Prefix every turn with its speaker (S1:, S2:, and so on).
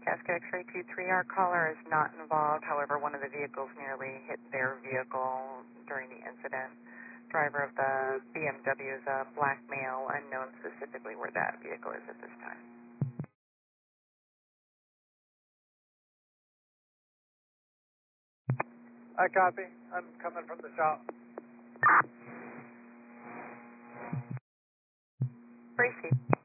S1: Cascade X-ray 2-3, our caller is not involved. However, one of the vehicles nearly hit their vehicle during the incident. Driver of the BMW is a black male, unknown specifically where that vehicle is at this time.
S2: I copy. I'm coming from the shop.
S1: Tracy.